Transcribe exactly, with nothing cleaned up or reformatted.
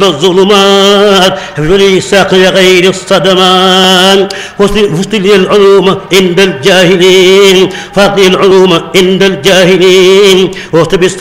الظلمات حفظ ساقي غير الصدمات فصل العلوم عند الجاهلين فاقي العلوم عند الجاهلين واختبس